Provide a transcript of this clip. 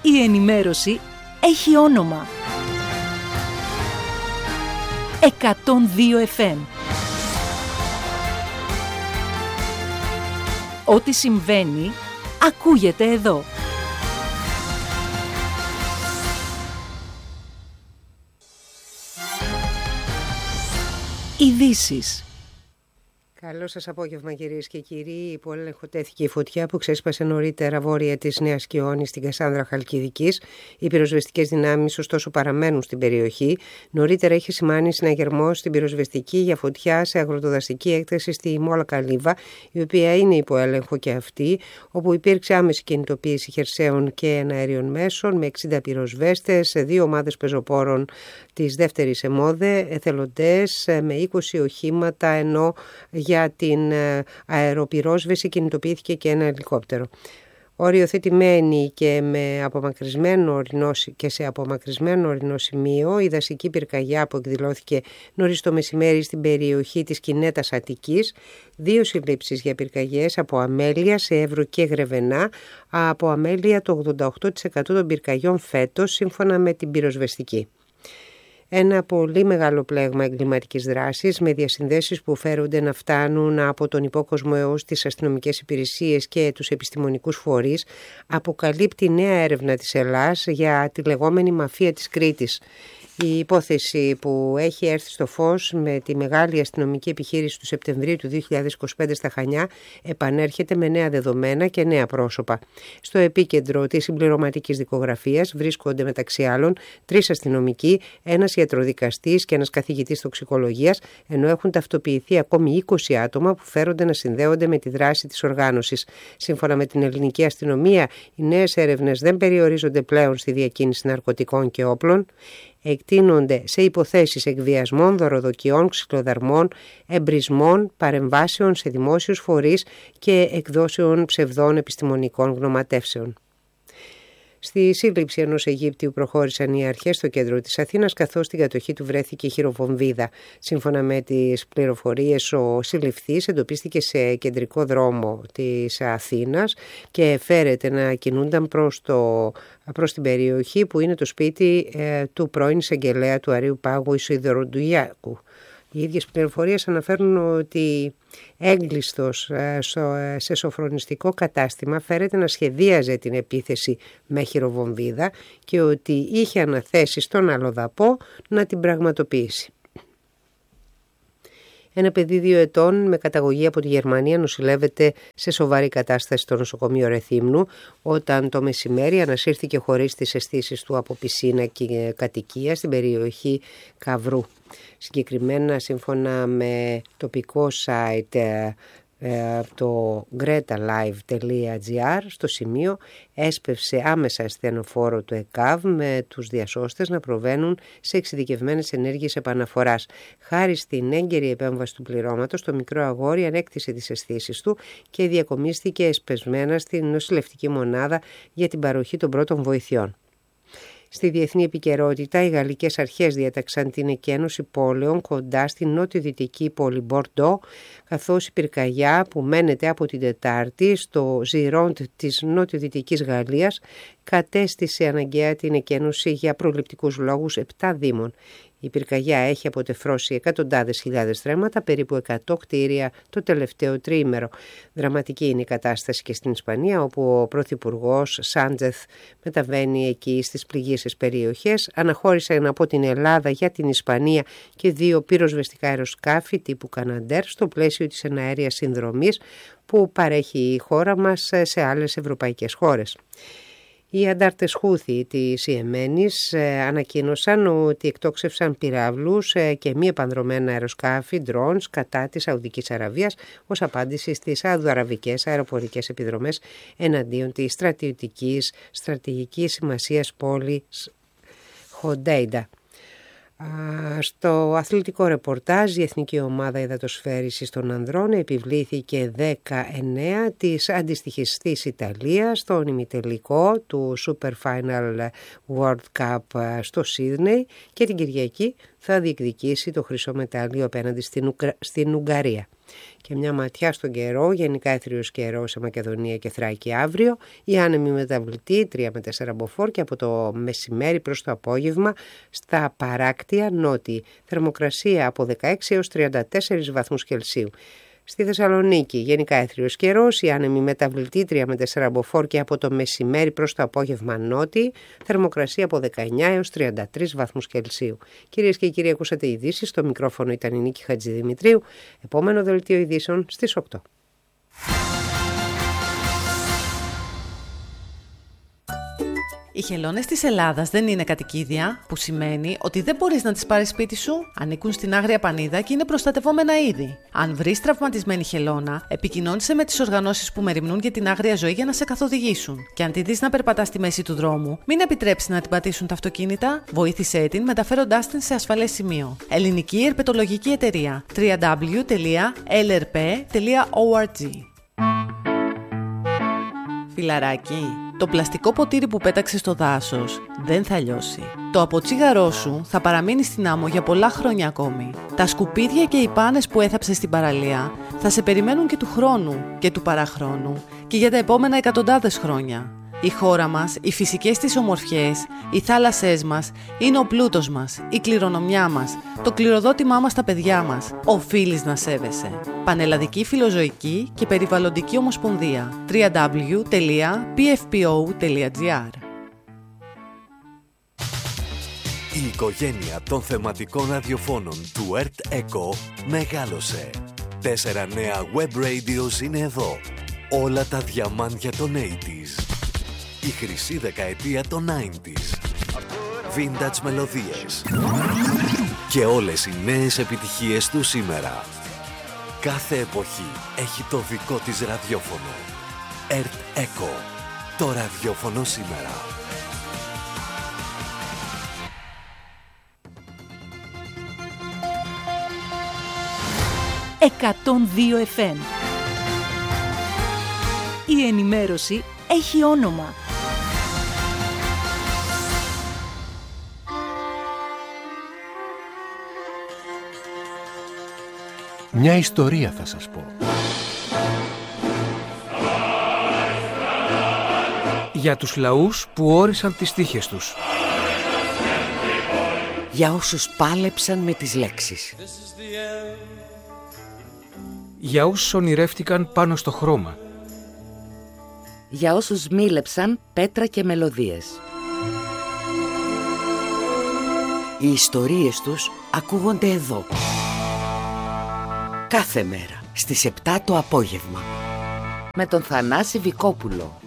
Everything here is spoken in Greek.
Η ενημέρωση έχει όνομα. 102 FM. Ό,τι συμβαίνει, ακούγεται εδώ. Ειδήσεις. Καλό σας απόγευμα, κυρίες και κύριοι. Υπό έλεγχο τέθηκε η φωτιά που ξέσπασε νωρίτερα βόρεια της Νέας Κιόνης στην Κασάνδρα Χαλκιδικής. Οι πυροσβεστικές δυνάμεις ωστόσο παραμένουν στην περιοχή. Νωρίτερα είχε σημάνει συναγερμός στην πυροσβεστική για φωτιά σε αγροτοδασική έκταση στη Μόλα Καλύβα, η οποία είναι υπό έλεγχο και αυτή, όπου υπήρξε άμεση κινητοποίηση χερσαίων και εναέριων μέσων με 60 πυροσβέστες, 2 ομάδες πεζοπόρων της δεύτερης ΕΜΟΔΕ, εθελοντές με 20 οχήματα, ενώ για την αεροπυρόσβεση κινητοποιήθηκε και ένα ελικόπτερο. Οριοθετημένη και σε απομακρυσμένο ορεινό σημείο, η δασική πυρκαγιά που εκδηλώθηκε νωρίς το μεσημέρι στην περιοχή της Κινέτας Αττικής, 2 συλλήψεις για πυρκαγιές από αμέλεια σε Εύρο και Γρεβενά, από αμέλεια το 88% των πυρκαγιών φέτος, σύμφωνα με την πυροσβεστική. Ένα πολύ μεγάλο πλέγμα εγκληματικής δράσης με διασυνδέσεις που φέρονται να φτάνουν από τον υπόκοσμο έως τις αστυνομικές υπηρεσίες και τους επιστημονικούς φορείς αποκαλύπτει νέα έρευνα της Ελλάς για τη λεγόμενη μαφία της Κρήτης. Η υπόθεση που έχει έρθει στο φως με τη μεγάλη αστυνομική επιχείρηση του Σεπτεμβρίου του 2025 στα Χανιά επανέρχεται με νέα δεδομένα και νέα πρόσωπα. Στο επίκεντρο της συμπληρωματικής δικογραφίας βρίσκονται μεταξύ άλλων 3 αστυνομικοί, ένας ιατροδικαστής και ένας καθηγητής τοξικολογίας, ενώ έχουν ταυτοποιηθεί ακόμη 20 άτομα που φέρονται να συνδέονται με τη δράση της οργάνωσης. Σύμφωνα με την ελληνική αστυνομία, οι νέες έρευνες δεν περιορίζονται πλέον στη διακίνηση ναρκωτικών και όπλων. Εκτείνονται σε υποθέσεις εκβιασμών, δωροδοκιών, ξυλοδαρμών, εμπρισμών, παρεμβάσεων σε δημόσιους φορείς και εκδόσεων ψευδών επιστημονικών γνωματεύσεων. Στη σύλληψη ενός Αιγύπτιου προχώρησαν οι αρχές στο κέντρο της Αθήνας, καθώς στην κατοχή του βρέθηκε χειροβομβίδα. Σύμφωνα με τις πληροφορίες, ο συλληφθής εντοπίστηκε σε κεντρικό δρόμο της Αθήνας και φέρεται να κινούνταν προς την περιοχή που είναι το σπίτι του πρώην εισαγγελέα του Αρείου Πάγου Ισιδωροντουγιάκου. Οι ίδιες πληροφορίες αναφέρουν ότι έγκλειστος σε σοφρονιστικό κατάστημα φέρεται να σχεδίαζε την επίθεση με χειροβομβίδα και ότι είχε αναθέσει στον αλλοδαπό να την πραγματοποιήσει. Ένα παιδί 2 ετών με καταγωγή από τη Γερμανία νοσηλεύεται σε σοβαρή κατάσταση στο νοσοκομείο Ρεθύμνου, όταν το μεσημέρι ανασύρθηκε χωρίς τις αισθήσεις του από πισίνα και κατοικία στην περιοχή Καβρού. Συγκεκριμένα, σύμφωνα με τοπικό site το gretalive.gr, στο σημείο έσπευσε άμεσα ασθενοφόρο του ΕΚΑΒ με τους διασώστες να προβαίνουν σε εξειδικευμένες ενέργειες επαναφοράς. Χάρη στην έγκαιρη επέμβαση του πληρώματος, το μικρό αγόρι ανέκτησε τις αισθήσεις του και διακομίστηκε εσπεσμένα στην νοσηλευτική μονάδα για την παροχή των πρώτων βοηθειών. Στη διεθνή επικαιρότητα, οι γαλλικές αρχές διέταξαν την εκένωση πόλεων κοντά στην νότιο-δυτική πόλη Μπορντό, καθώς η πυρκαγιά που μένεται από την Τετάρτη στο Ζιρόντ της νότιο-δυτικής Γαλλίας κατέστησε αναγκαία την εκένωση για προληπτικούς λόγους 7 δήμων. Η πυρκαγιά έχει αποτεφρώσει εκατοντάδες χιλιάδες στρέμματα, περίπου 100 κτίρια το τελευταίο τριήμερο. Δραματική είναι η κατάσταση και στην Ισπανία, όπου ο πρωθυπουργός Σάντζεθ μεταβαίνει εκεί στις πληγείσες περιοχές. Αναχώρησαν από την Ελλάδα για την Ισπανία και 2 πυροσβεστικά αεροσκάφη τύπου Καναντέρ στο πλαίσιο της εναέριας συνδρομής που παρέχει η χώρα μας σε άλλες ευρωπαϊκές χώρες. Οι αντάρτες Χούθη της Ιεμένης ανακοίνωσαν ότι εκτόξευσαν πυράβλους και μη επανδρομένα αεροσκάφη drones κατά της Σαουδικής Αραβίας ως απάντηση στις σαουδαραβικές αεροπορικές επιδρομές εναντίον της στρατηγικής σημασίας πόλης Χοντέιντα. Στο αθλητικό ρεπορτάζ, η Εθνική Ομάδα Υδατοσφαίρισης των Ανδρών επιβλήθηκε 19 της αντίστοιχης της Ιταλίας στον ημιτελικό του Super Final World Cup στο Σίδνεϊ και την Κυριακή θα διεκδικήσει το χρυσό μετάλλιο απέναντι στην Ουγγαρία. Και μια ματιά στον καιρό, γενικά έθριος καιρό σε Μακεδονία και Θράκη αύριο, η άνεμη μεταβλητή 3 με 4 μποφόρ και από το μεσημέρι προς το απόγευμα στα παράκτια νότιοι, θερμοκρασία από 16 έως 34 βαθμούς Κελσίου. Στη Θεσσαλονίκη, γενικά έθριος καιρός, η άνεμη μεταβλητή 3 με 4 μποφόρ και από το μεσημέρι προς το απόγευμα νότιοι, θερμοκρασία από 19 έως 33 βαθμούς Κελσίου. Κυρίες και κύριοι, ακούσατε ειδήσεις. Στο μικρόφωνο ήταν η Νίκη Χατζηδημητρίου. Επόμενο δελτίο ειδήσεων στις 8. Οι χελώνες της Ελλάδας δεν είναι κατοικίδια, που σημαίνει ότι δεν μπορείς να τις πάρεις σπίτι σου. Ανήκουν στην Άγρια Πανίδα και είναι προστατευόμενα είδη. Αν βρεις τραυματισμένη χελώνα, επικοινώνησε με τις οργανώσεις που μεριμνούν για την άγρια ζωή για να σε καθοδηγήσουν. Και αν τη δεις να περπατά στη μέση του δρόμου, μην επιτρέψεις να την πατήσουν τα αυτοκίνητα, βοήθησέ την μεταφέροντάς την σε ασφαλές σημείο. Ελληνική Ερπετολογική Εταιρεία. www.lrp.org. Φιλαράκι, το πλαστικό ποτήρι που πέταξες στο δάσος δεν θα λιώσει. Το αποτσίγαρό σου θα παραμείνει στην άμμο για πολλά χρόνια ακόμη. Τα σκουπίδια και οι πάνες που έθαψες στην παραλία θα σε περιμένουν και του χρόνου και του παραχρόνου και για τα επόμενα εκατοντάδες χρόνια. Η χώρα μας, οι φυσικές της ομορφιές, οι θάλασσές μας είναι ο πλούτος μας, η κληρονομιά μας, το κληροδότημά μας στα παιδιά μας. Οφείλεις να σέβεσαι. Πανελλαδική Φιλοζωική και Περιβαλλοντική Ομοσπονδία. www.pfpo.gr. Η οικογένεια των θεματικών ραδιοφώνων του Earth Echo μεγάλωσε. 4 νέα web radios είναι εδώ. Όλα τα διαμάντια των 80s. Η χρυσή δεκαετία των 90s. Vintage μελωδίες. Και όλες οι νέες επιτυχίες του σήμερα. Κάθε εποχή έχει το δικό της ραδιόφωνο. Earth Echo. Το ραδιόφωνο σήμερα. «102 FM». Η ενημέρωση έχει όνομα. Μια ιστορία θα σας πω. Για τους λαούς που όρισαν τις τύχες τους. Για όσους πάλεψαν με τις λέξεις. Για όσους ονειρεύτηκαν πάνω στο χρώμα. Για όσους μίλεψαν πέτρα και μελωδίες. Οι ιστορίες τους ακούγονται εδώ. Κάθε μέρα στις 7 το απόγευμα. Με τον Θανάση Βικόπουλο.